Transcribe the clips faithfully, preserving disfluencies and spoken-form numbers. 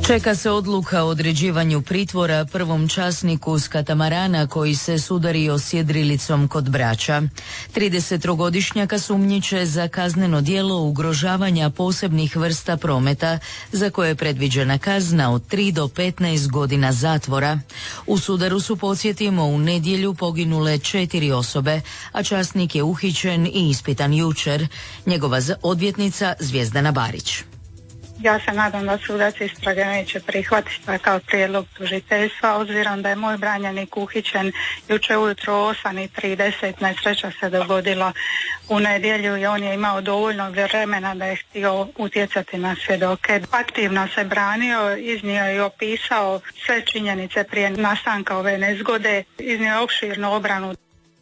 Čeka se odluka o određivanju pritvora prvom časniku s katamarana koji se sudario s jedrilicom kod Brača. tridesettrogodišnjaka sumnjiče za kazneno djelo ugrožavanja posebnih vrsta prometa za koje je predviđena kazna od tri do petnaest godina zatvora. U sudaru su, podsjetimo, u nedjelju poginule četiri osobe, a časnik je uhićen i ispitan jučer. Njegova odvjetnica Zvjezdana Barić. Ja se nadam da sudac istrage neće prihvatiti takav prijedlog tužiteljstva, obzirom da je moj branjenik uhićen jučer ujutro u osam i trideset. Nesreća se dogodila u nedjelju i on je imao dovoljno vremena da je htio utjecati na svjedoke. Aktivno se branio, iznio i opisao sve činjenice prije nastanka ove nezgode, iznio opširnu obranu.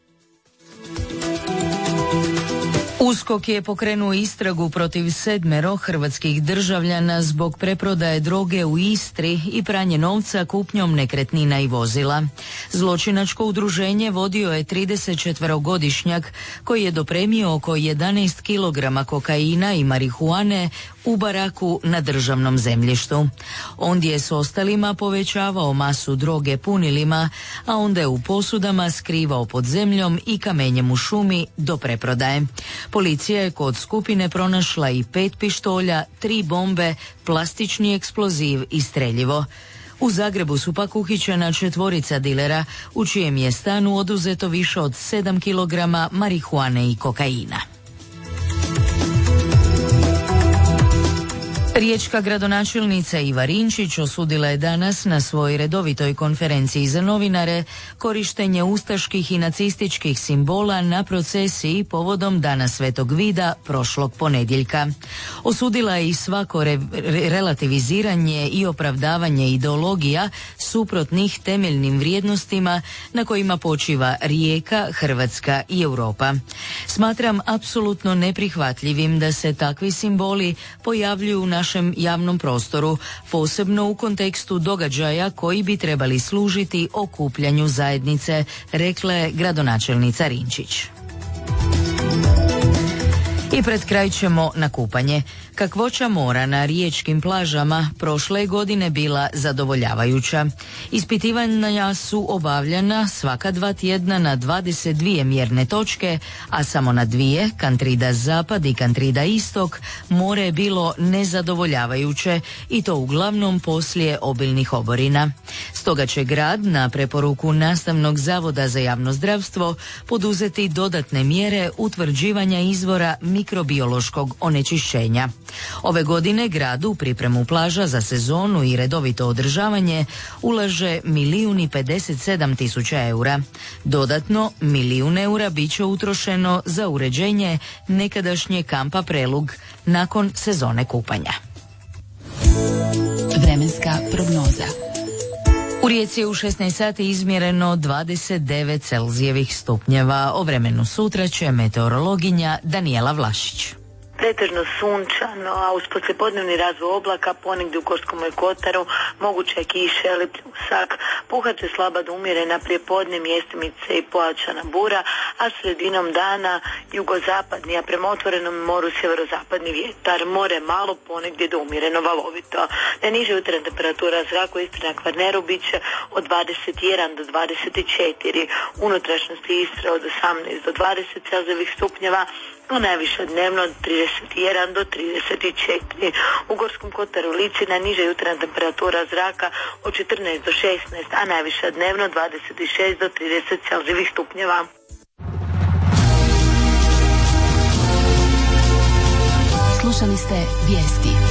USKOK je pokrenuo istragu protiv sedmero hrvatskih državljana zbog preprodaje droge u Istri i pranje novca kupnjom nekretnina i vozila. Zločinačko udruženje vodio je tridesetčetverogodišnjak koji je dopremio oko jedanaest kilograma kokaina i marihuane u baraku na državnom zemljištu. Ondje je s ostalima povećavao masu droge punilima, a onda je u posudama skrivao pod zemljom i kamenjem u šumi do preprodaje. Policija je kod skupine pronašla i pet pištolja, tri bombe, plastični eksploziv i streljivo. U Zagrebu su pak uhićena četvorica dilera, u čijem je stanu oduzeto više od sedam kilograma marihuane i kokaina. Riječka gradonačelnica Iva Rinčić osudila je danas na svojoj redovitoj konferenciji za novinare korištenje ustaških i nacističkih simbola na procesiji povodom Dana Svetog Vida prošlog ponedjeljka. Osudila je i svako re- relativiziranje i opravdavanje ideologija suprotnih temeljnim vrijednostima na kojima počiva Rijeka, Hrvatska i Europa. Smatram apsolutno neprihvatljivim da se takvi simboli pojavljuju u našem javnom prostoru, posebno u kontekstu događaja koji bi trebali služiti okupljanju zajednice, rekla je gradonačelnica Rinčić. I pred kraj ćemo na kupanje. Kakvoća mora na riječkim plažama prošle godine bila zadovoljavajuća. Ispitivanja su obavljena svaka dva tjedna na dvadeset dvije mjerne točke, a samo na dvije, Kantrida Zapad i Kantrida Istok, more je bilo nezadovoljavajuće i to uglavnom poslije obilnih oborina. Stoga će grad na preporuku Nastavnog zavoda za javno zdravstvo poduzeti dodatne mjere utvrđivanja izvora mikrobiološkog onečišćenja. Ove godine grad u pripremu plaža za sezonu i redovito održavanje ulaže milijun i pedeset sedam tisuća eura. Dodatno, milijun eura bit će utrošeno za uređenje nekadašnje kampa Prelug nakon sezone kupanja. Vremenska prognoza. U Rijeci je u šesnaest sati izmjereno dvadeset devet Celzijevih stupnjeva. O vremenu sutra će meteorologinja Danijela Vlašić. Pretežno sunčano, a uz poslijepodnevni razvoj oblaka ponegdje u Gorskom kotaru moguća je kiša ili pljusak. Puhat će slaba do umjerena prijepodne, mjestimice i pojačana bura, a sredinom dana jugozapadni, a prema otvorenom moru sjeverozapadni vjetar. More malo, ponegdje do umjereno valovito. Najniža jutarnja temperatura zraka u Istri na Kvarneru bit će od dvadeset jedan do dvadeset četiri, unutrašnjosti Istre od osamnaest do dvadeset Celzijevih stupnjeva, no najviše dnevno od trideset jedan do trideset četiri. U Gorskom kotaru Lici najniža jutarnja temperatura zraka od četrnaest do šesnaest, a najviše dnevno dvadeset šest do trideset Celzijevih stupnjeva. Slušali ste vijesti.